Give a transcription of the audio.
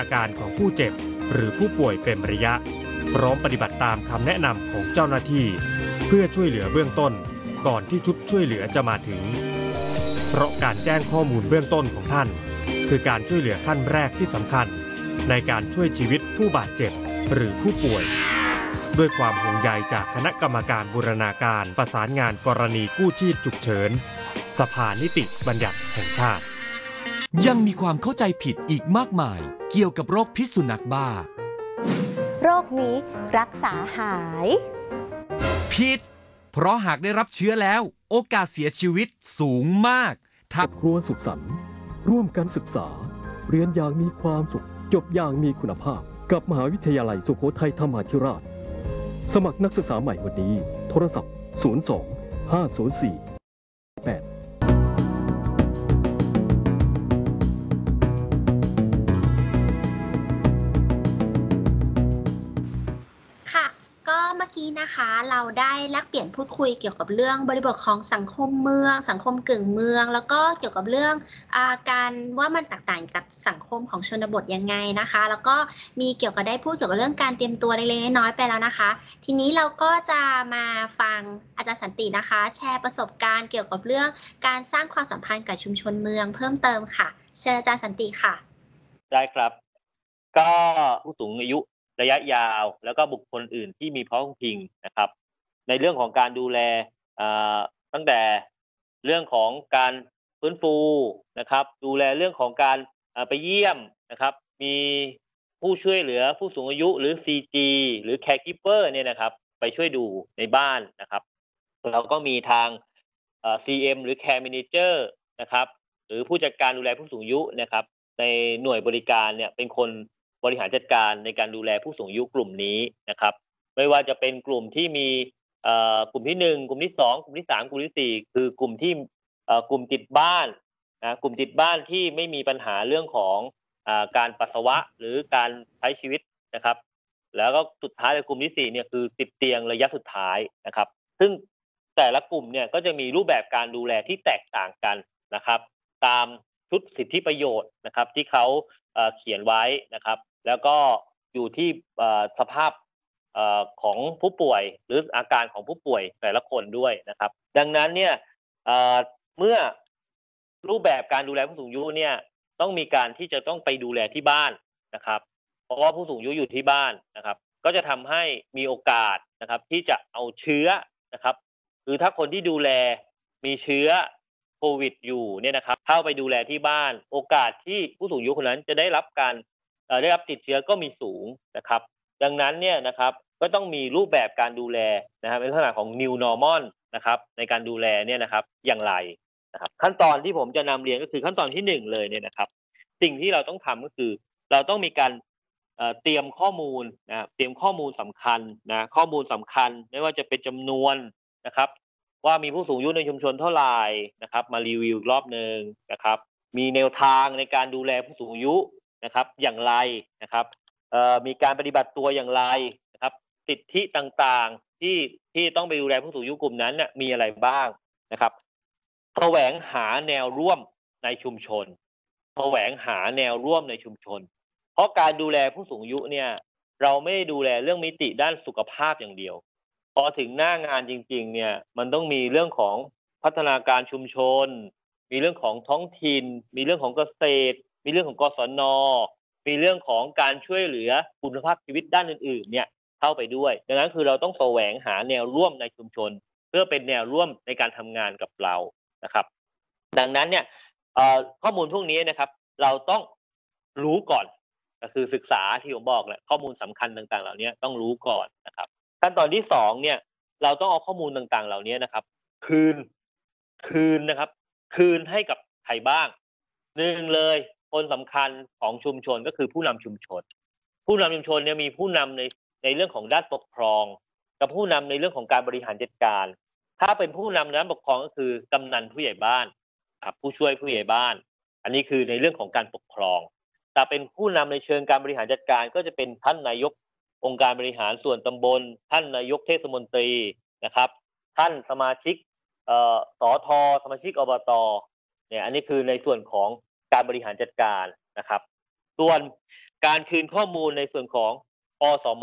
อาการของผู้เจ็บหรือผู้ป่วยเป็นระยะพร้อมปฏิบัติตามคำแนะนำของเจ้าหน้าที่เพื่อช่วยเหลือเบื้องต้นก่อนที่ชุดช่วยเหลือจะมาถึงเพราะการแจ้งข้อมูลเบื้องต้นของท่านคือการช่วยเหลือขั้นแรกที่สำคัญในการช่วยชีวิตผู้บาดเจ็บหรือผู้ป่วยด้วยความห่วงใยจากคณะกรรมการบูรณาการประสานงานกรณีกู้ชีพฉุกเฉินสภานิติบัญญัติแห่งชาติยังมีความเข้าใจผิดอีกมากมายเกี่ยวกับโรคพิษสุนัขบ้าโรคนี้รักษาหายผิดเพราะหากได้รับเชื้อแล้วโอกาสเสียชีวิตสูงมากครอบครัวสุขสันต์ร่วมกันศึกษาเรียนอย่างมีความสุขจบอย่างมีคุณภาพกับมหาวิทยาลัยสุโขทัยธรรมาธิราชสมัครนักศึกษาใหม่วันนี้โทรศัพท์02 504 8 เมื่อกี้นะคะเราได้แลกเปลี่ยนพูดคุยเกี่ยวกับเรื่องบริบทของสังคมเมืองสังคมกึ่งเมืองแล้วก็เกี่ยวกับเรื่องการว่ามันแตกต่างกับสังคมของชนบทยังไงนะคะแล้วก็มีเกี่ยวกับได้พูดเกี่ยวกับเรื่องการเตรียมตัวเล็กๆน้อยๆไปแล้วนะคะทีนี้เราก็จะมาฟังอาจารย์สันตินะคะแชร์ประสบการณ์เกี่ยวกับเรื่องการสร้างความสัมพันธ์กับชุมชนเมืองเพิ่มเติมค่ะเชิญอาจารย์สันติค่ะได้ครับก็ผู้สูงอายุระยะยาวแล้วก็บุคคลอื่นที่มีพร้อมพิงนะครับในเรื่องของการดูแลตั้งแต่เรื่องของการฟื้นฟูนะครับดูแลเรื่องของการไปเยี่ยมนะครับมีผู้ช่วยเหลือผู้สูงอายุหรือ CG หรือ Caregiver เนี่ยนะครับไปช่วยดูในบ้านนะครับเราก็มีทางCM หรือ Care Manager นะครับหรือผู้จัดการดูแลผู้สูงอายุนะครับในหน่วยบริการเนี่ยเป็นคนบริหารจัดการในการดูแลผู้สูงอายุกลุ่มนี้นะครับไม่ว่าจะเป็นกลุ่มที่มีกลุ่มที่1กลุ่มที่2กลุ่มที่3กลุ่มที่4คือกลุ่มที่กลุ่มติดบ้านนะกลุ่มติดบ้านที่ไม่มีปัญหาเรื่องของการปัสสาวะหรือการใช้ชีวิตนะครับแล้วก็สุดท้ายในกลุ่มที่4เนี่ยคือติดเตียงระยะสุดท้ายนะครับซึ่งแต่ละกลุ่มเนี่ยก็จะมีรูปแบบการดูแลที่แตกต่างกันนะครับตามชุดสิทธิประโยชน์นะครับที่เขาเขียนไว้นะครับแล้วก็อยู่ที่สภาพของผู้ป่วยหรืออาการของผู้ป่วยแต่ละคนด้วยนะครับดังนั้นเนี่ยเมื่อรูปแบบการดูแลผู้สูงอายุเนี่ยต้องมีการที่จะต้องไปดูแลที่บ้านนะครับเพราะว่าผู้สูงอายุอยู่ที่บ้านนะครับก็จะทำให้มีโอกาสนะครับที่จะเอาเชื้อนะครับคือถ้าคนที่ดูแลมีเชื้อโควิดอยู่เนี่ยนะครับเข้าไปดูแลที่บ้านโอกาสที่ผู้สูงอายุคนนั้นจะได้รับการได้รับติดเชื้อก็มีสูงนะครับดังนั้นเนี่ยนะครับก็ต้องมีรูปแบบการดูแลนะครับในลักษณะของ New Normal นะครับในการดูแลเนี่ยนะครับอย่างไรนะครับขั้นตอนที่ผมจะนำเรียนก็คือขั้นตอนที่1เลยเนี่ยนะครับสิ่งที่เราต้องทำก็คือเราต้องมีการเตรียมข้อมูลนะครับเตรียมข้อมูลสำคัญนะข้อมูลสำคัญไม่ว่าจะเป็นจำนวนนะครับว่ามีผู้สูงอายุในชุมชนเท่าไหร่นะครับมารีวิวรอบนึงนะครับมีแนวทางในการดูแลผู้สูงอายุนะครับอย่างไรนะครับมีการปฏิบัติตัวอย่างไรนะครับสิทธิต่างๆที่ต้องไปดูแลผู้สูงอายุกลุ่มนั้นมีอะไรบ้างนะครับแสวงหาแนวร่วมในชุมชนแสวงหาแนวร่วมในชุมชนเพราะการดูแลผู้สูงอายุเนี่ยเราไม่ได้ดูแลเรื่องมิติด้านสุขภาพอย่างเดียวพอถึงหน้างานจริงๆเนี่ยมันต้องมีเรื่องของพัฒนาการชุมชนมีเรื่องของท้องถิ่นมีเรื่องของเกษตรมีเรื่องของกศน.มีเรื่องของการช่วยเหลือคุณภาพชีวิตด้านอื่นๆเนี่ยเข้าไปด้วยดังนั้นคือเราต้องแสวงหาแนวร่วมในชุมชนเพื่อเป็นแนวร่วมในการทำงานกับเรานะครับดังนั้นเนี่ยข้อมูลพวกนี้นะครับเราต้องรู้ก่อนก็คือศึกษาที่ผมบอกแหละข้อมูลสำคัญต่างๆเหล่านี้ต้องรู้ก่อนนะครับขั้นตอนที่2เนี่ยเราต้องเอาข้อมูลต่างๆเหล่านี้นะครับคืนนะครับคืนให้กับใครบ้าง1เลยคนสำคัญของชุมชนก็คือผู้นำชุมชนผู้นำชุมชนเนี่ยมีผู้นำในเรื่องของด้านปกครองกับผู้นำในเรื่องของการบริหารจัดการถ้าเป็นผู้นำด้านปกครองก็คือกำนันผู้ใหญ่บ้านครับผู้ช่วยผู้ใหญ่บ้านอันนี้คือในเรื่องของการปกครองแต่เป็นผู้นำในเชิงการบริหารจัดการก็จะเป็นท่านนายกองค์การบริหารส่วนตำบลท่านนายกเทศมนตรีนะครับท่านสมาชิกสทสมาชิกอบตเนี่ยอันนี้คือในส่วนของการบริหารจัดการนะครับส่วนการคืนข้อมูลในส่วนของอสม